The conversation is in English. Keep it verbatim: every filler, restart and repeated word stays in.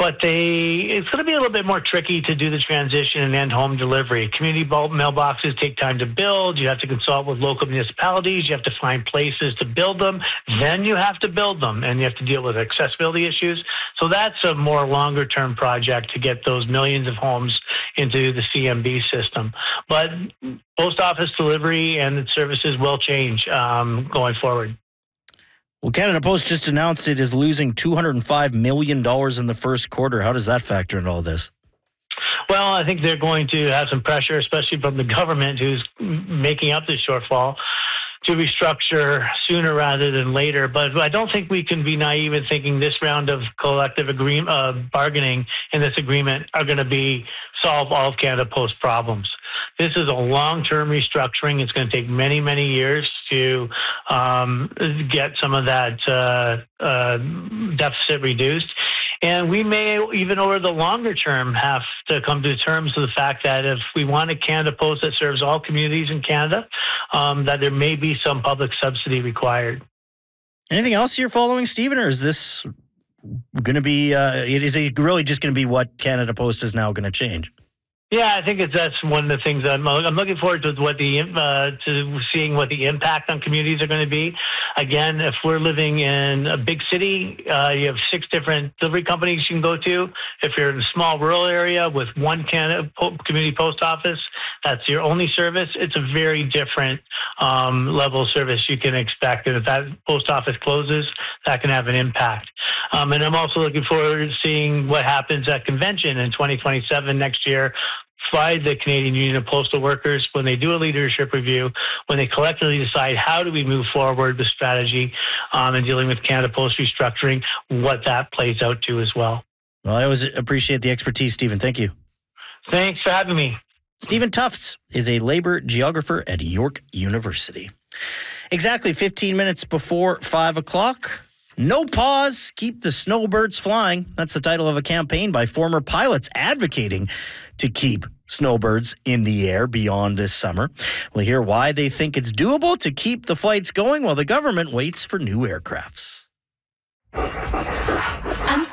but they it's going to be a little bit more tricky to do the transition and end home delivery. Community bulk mailboxes take time to build. You have to consult with local municipalities. You have to find places to build them. Then you have to build them, and you have to deal with accessibility issues. So that's a more longer-term project to get those millions of homes into the C M B system. But post office delivery and its services will change um, going forward. Well, Canada Post just announced it is losing two hundred five million dollars in the first quarter. How does that factor into all this? Well, I think they're going to have some pressure, especially from the government, who's making up this shortfall, to restructure sooner rather than later. But I don't think we can be naive in thinking this round of collective agreement, uh, bargaining in this agreement are going to be solve all of Canada Post problems. This is a long-term restructuring. It's going to take many, many years to um, get some of that uh, uh, deficit reduced. And we may, even over the longer term, have to come to terms with the fact that if we want a Canada Post that serves all communities in Canada, um, that there may be some public subsidy required. Anything else you're following, Stephen, or is this going to be, uh, it is it really just going to be what Canada Post is now going to change? Yeah, I think it's, that's one of the things I'm, I'm looking forward to what the uh, to seeing what the impact on communities are going to be. Again, if we're living in a big city, uh, you have six different delivery companies you can go to. If you're in a small rural area with one Canada community post office, that's your only service. It's a very different um, level of service you can expect. And if that post office closes, that can have an impact. Um, and I'm also looking forward to seeing what happens at convention in twenty twenty-seven next year by the Canadian Union of Postal Workers when they do a leadership review, when they collectively decide how do we move forward with strategy um, and dealing with Canada Post restructuring, what that plays out to as well. Well, I always appreciate the expertise, Stephen. Thank you. Thanks for having me. Stephen Tufts is a labor geographer at York University. Exactly fifteen minutes before five o'clock. No pause, keep the snowbirds flying. That's the title of a campaign by former pilots advocating to keep snowbirds in the air beyond this summer. We'll hear why they think it's doable to keep the flights going while the government waits for new aircrafts. I'm